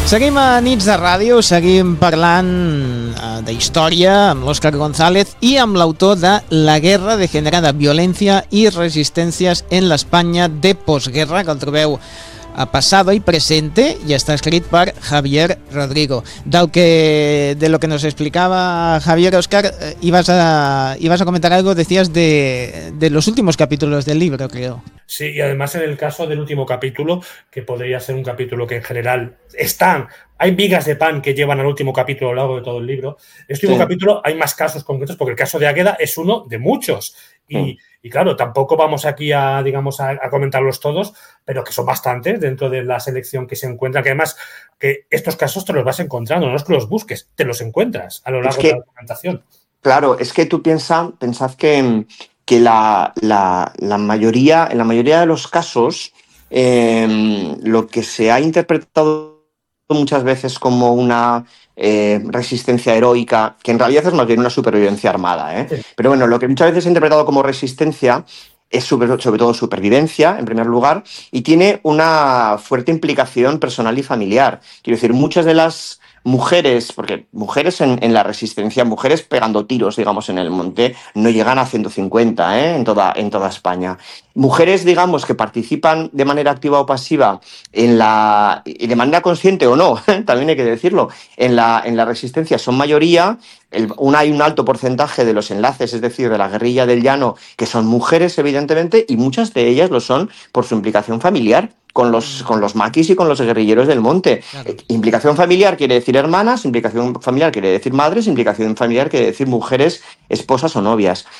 Seguim a Nits de Ràdio, seguim parlant d'història amb l'Òscar González i amb l'autor de La guerra degenerada, violència i resistències en l'Espanya de postguerra, que el trobeu a Pasado y Presente, y está escrito por Javier Rodrigo. De lo que nos explicaba Javier, Óscar, ibas a comentar algo, decías de los últimos capítulos del libro, creo. Sí, y además en el caso del último capítulo, que podría ser un capítulo que en general hay migas de pan que llevan al último capítulo a lo largo de todo el libro. En este último capítulo hay más casos concretos, porque el caso de Águeda es uno de muchos. Y claro, tampoco vamos aquí a comentarlos todos, pero que son bastantes dentro de la selección que se encuentra, que además que estos casos te los vas encontrando, no es que los busques, te los encuentras a lo largo de la documentación. Claro, es que tú pensad que la mayoría, en la mayoría de los casos, lo que se ha interpretado muchas veces como una resistencia heroica, que en realidad es más bien una supervivencia armada, ¿eh? Sí. Pero bueno, lo que muchas veces se ha interpretado como resistencia es sobre todo supervivencia, en primer lugar, y tiene una fuerte implicación personal y familiar. Quiero decir, muchas de las mujeres, porque mujeres en la resistencia, mujeres pegando tiros, digamos, en el monte, no llegan a 150, en toda España. Mujeres, digamos, que participan de manera activa o pasiva y de manera consciente o no, también hay que decirlo, en la resistencia son mayoría. Hay un alto porcentaje de los enlaces, es decir, de la guerrilla del llano, que son mujeres, evidentemente, y muchas de ellas lo son por su implicación familiar con los maquis y con los guerrilleros del monte. Claro. Implicación familiar quiere decir hermanas, implicación familiar quiere decir madres, implicación familiar quiere decir mujeres, esposas o novias.